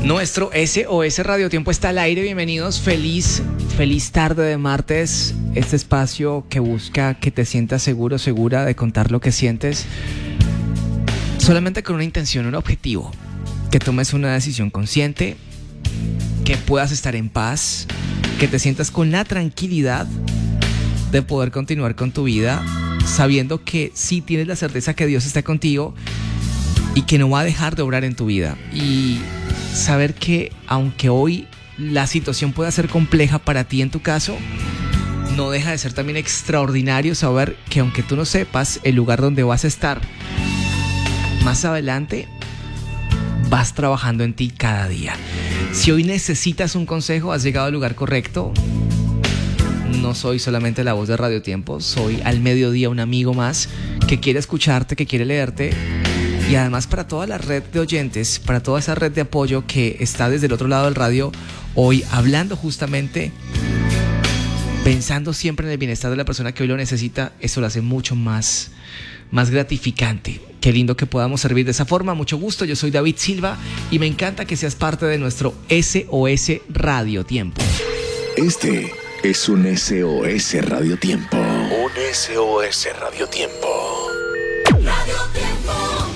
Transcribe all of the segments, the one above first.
Nuestro SOS Radio Tiempo está al aire. Bienvenidos, feliz tarde de martes. Este espacio que busca que te sientas seguro, segura de contar lo que sientes, solamente con una intención, un objetivo: que tomes una decisión consciente, que puedas estar en paz, que te sientas con la tranquilidad de poder continuar con tu vida, sabiendo que sí tienes la certeza que Dios está contigo y que no va a dejar de obrar en tu vida. Y saber que aunque hoy la situación pueda ser compleja para ti en tu caso, no deja de ser también extraordinario saber que aunque tú no sepas el lugar donde vas a estar más adelante, vas trabajando en ti cada día. Si hoy necesitas un consejo, has llegado al lugar correcto. No soy solamente la voz de Radio Tiempo, soy al mediodía un amigo más que quiere escucharte, que quiere leerte. Y además para toda la red de oyentes, para toda esa red de apoyo que está desde el otro lado del radio, hoy hablando justamente, pensando siempre en el bienestar de la persona que hoy lo necesita, eso lo hace mucho más gratificante. Qué lindo que podamos servir de esa forma. Mucho gusto, yo soy David Silva y me encanta que seas parte de nuestro SOS Radio Tiempo. Este es un SOS Radio Tiempo. Un SOS Radio Tiempo. Radio Tiempo.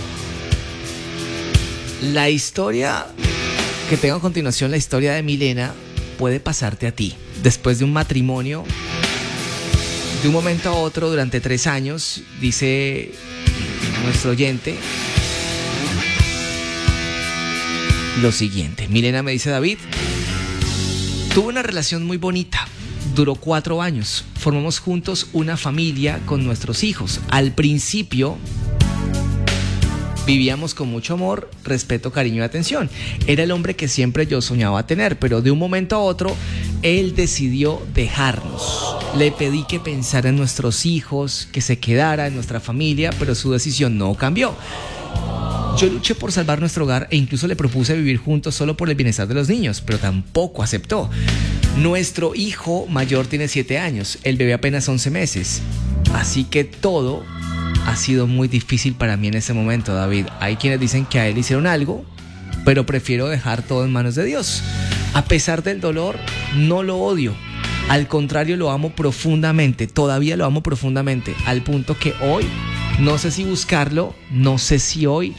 La historia que tengo a continuación, la historia de Milena, puede pasarte a ti. Después de un matrimonio, de un momento a otro, durante 3 años, dice nuestro oyente lo siguiente. Milena me dice: David, tuve una relación muy bonita, duró 4 años, formamos juntos una familia con nuestros hijos. Al principio vivíamos con mucho amor, respeto, cariño y atención. Era el hombre que siempre yo soñaba tener, pero de un momento a otro, él decidió dejarnos. Le pedí que pensara en nuestros hijos, que se quedara en nuestra familia, pero su decisión no cambió. Yo luché por salvar nuestro hogar e incluso le propuse vivir juntos solo por el bienestar de los niños, pero tampoco aceptó. Nuestro hijo mayor tiene 7 años, el bebé apenas 11 meses. Así que todo ha sido muy difícil para mí en ese momento, David. Hay quienes dicen que a él hicieron algo, pero prefiero dejar todo en manos de Dios. A pesar del dolor, no lo odio. Al contrario, lo amo profundamente. Todavía lo amo profundamente. Al punto que hoy, no sé si buscarlo, no sé si hoy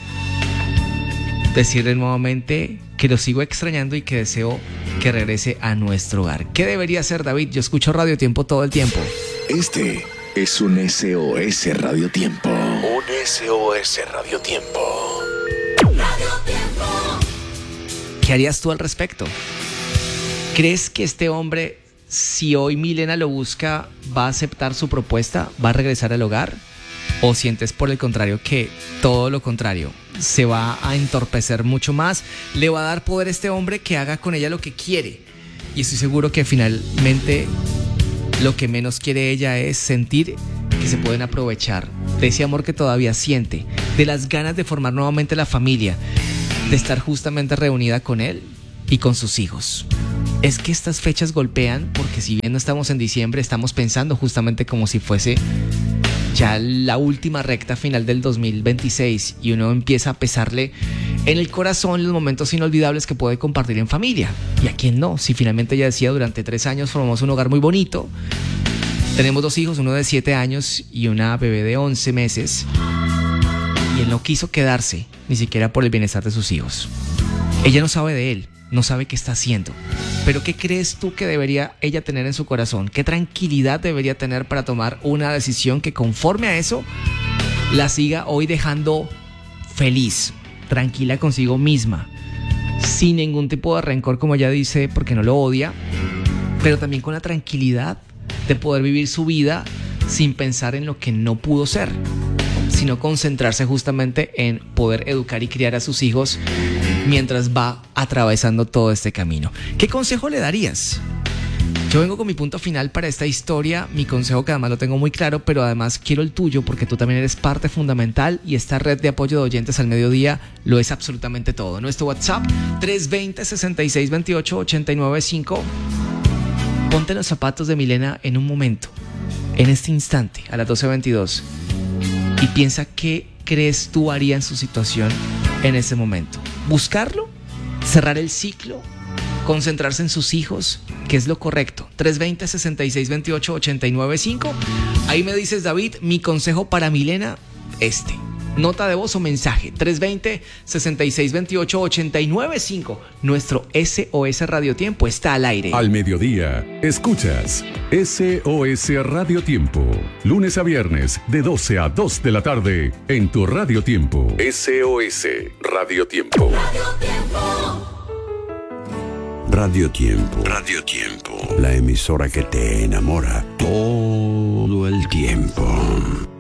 decirle nuevamente que lo sigo extrañando y que deseo que regrese a nuestro hogar. ¿Qué debería hacer, David? Yo escucho Radio Tiempo todo el tiempo. Este es un SOS Radio Tiempo. Un SOS Radio Tiempo. Radio Tiempo. ¿Qué harías tú al respecto? ¿Crees que este hombre, si hoy Milena lo busca, va a aceptar su propuesta? ¿Va a regresar al hogar? ¿O sientes por el contrario que todo lo contrario? Se va a entorpecer mucho más. Le va a dar poder a este hombre que haga con ella lo que quiere. Y estoy seguro que finalmente lo que menos quiere ella es sentir que se pueden aprovechar de ese amor que todavía siente, de las ganas de formar nuevamente la familia, de estar justamente reunida con él y con sus hijos. Es que estas fechas golpean porque si bien no estamos en diciembre, estamos pensando justamente como si fuese ya la última recta final del 2026 y uno empieza a pesarle en el corazón los momentos inolvidables que puede compartir en familia. ¿Y a quién no? Si finalmente ella decía, durante 3 años formamos un hogar muy bonito, tenemos 2 hijos, uno de 7 años y una bebé de 11 meses, y él no quiso quedarse ni siquiera por el bienestar de sus hijos. Ella no sabe de él, no sabe qué está haciendo, pero ¿qué crees tú que debería ella tener en su corazón? ¿Qué tranquilidad debería tener para tomar una decisión que conforme a eso la siga hoy dejando feliz, tranquila consigo misma, sin ningún tipo de rencor, como ella dice, porque no lo odia, pero también con la tranquilidad de poder vivir su vida sin pensar en lo que no pudo ser, sino concentrarse justamente en poder educar y criar a sus hijos mientras va atravesando todo este camino? ¿Qué consejo le darías? Yo vengo con mi punto final para esta historia, mi consejo que además lo tengo muy claro, pero además quiero el tuyo porque tú también eres parte fundamental y esta red de apoyo de oyentes al mediodía lo es absolutamente todo. Nuestro WhatsApp 320-6628-895. Ponte los zapatos de Milena en un momento, en este instante, a las 12:22, y piensa qué crees tú haría en su situación en ese momento. ¿Buscarlo? cerrar el ciclo, concentrarse en sus hijos, que es lo correcto. 320-6628-895. Ahí me dices, David, mi consejo para Milena, nota de voz o mensaje, 320-6628-895. Nuestro SOS Radio Tiempo está al aire. Al mediodía, escuchas SOS Radio Tiempo. Lunes a viernes, de 12 a 2 de la tarde, en tu Radio Tiempo. SOS Radio Tiempo. Radio Tiempo. Radio Tiempo. Radio Tiempo. La emisora que te enamora todo el tiempo.